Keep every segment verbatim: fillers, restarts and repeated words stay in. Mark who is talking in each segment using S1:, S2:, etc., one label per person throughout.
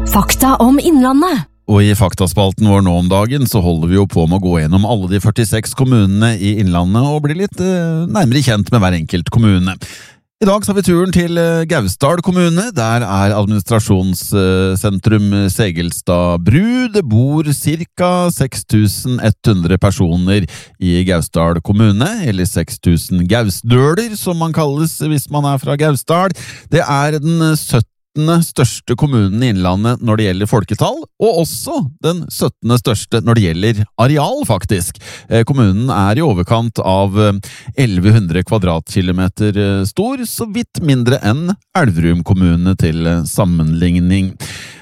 S1: Fakta om Innlandet.
S2: Og i faktaspalten vår nå om dagen så holder vi jo på med å gå gjennom alle de førtiseks kommunene i Innlandet og bli litt eh, nærmere kjent med hver enkelt kommune. I dag så har vi turen til Gausdal kommune. Der er administrasjonssentrum Segelstad bru. Det bor ca. seks tusen ett hundre personer i Gausdal kommune, eller seks tusen gausdøler som man kalles hvis man er fra Gausdal. Det er den syttende største kommunen i Innlandet når det gjelder folketall, og også den syttende største når det gjelder areal, faktisk. Kommunen er i overkant av elleve hundre kvadratkilometer stor, så vidt mindre enn Elverum kommune til sammenligning.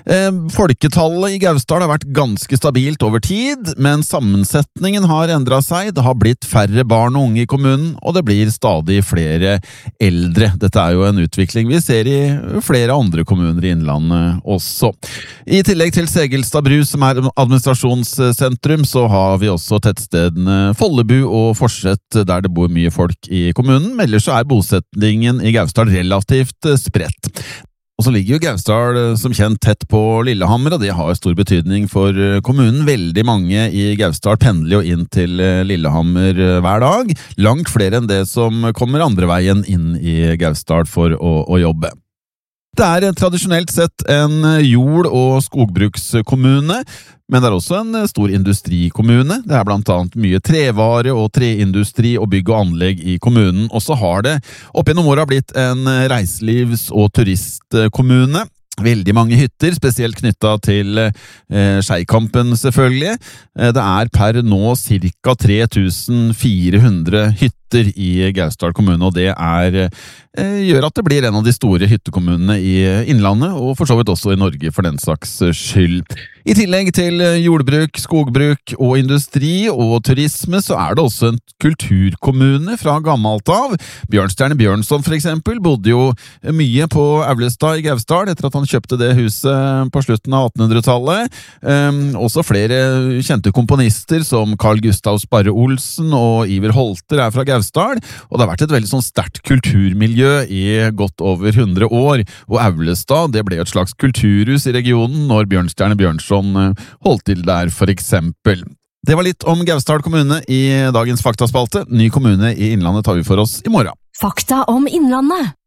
S2: Folketallet i Gausdal har vært ganske stabilt over tid, men sammensetningen har endret seg. Det har blitt færre barn og unge i kommunen, og det blir stadig flere eldre. Dette er jo en utvikling vi ser i flere andre kommuner i Innlandet også. I tillegg til Segelstad bru, som er administrasjonssentrum, så har vi også tettstedene Follebu og Forsett, der det bor mye folk i kommunen. Men ellers så er bosettingen i Gausdal relativt spredt. Og så ligger jo Gausdal som kjent tett på Lillehammer, og det har stor betydning for kommunen. Veldig mange i Gausdal pendler jo inn til Lillehammer hver dag. Langt flere enn det som kommer andre veien inn i Gausdal for å, å jobbe. Det er tradisjonelt sett en jord- og skogbrukskommune, men det er også en stor industrikommune. Det er blant annet mye trevare og treindustri og bygg og anlegg i kommunen. Og så har det opp gjennom året blitt en reiselivs- og turistkommune. Veldig mange hytter, spesielt knyttet til eh, Skeikampen selvfølgelig. Eh, det er per nå ca. tre tusen fire hundre hytter i Gausdal kommune, og det er, eh, gjør at det blir en av de store hyttekommunene i Innlandet, og for så vidt også i Norge for den slags skyld. I tillegg til jordbruk, skogbruk og industri og turisme, så er det også en kulturkommune fra gammelt av. Bjørnstjerne Bjørnson for eksempel bodde jo mye på Aulestad i Gausdal etter at han kjøpte det huset på slutten av attenhundretallet. Um, også flere kjente komponister som Carl Gustav Sparre Olsen og Iver Holter er fra Gausdal, og det har vært et veldig sånn sterkt kulturmiljø i godt over hundre år, og Aulestad det ble et slags kulturhus i regionen når Bjørnstjerne Bjørnson holdt til der for eksempel. Det var litt om Gausdal kommune i dagens faktaspalte. Ny kommune i Innlandet tar vi for oss i morgen.
S1: Fakta om Innlandet.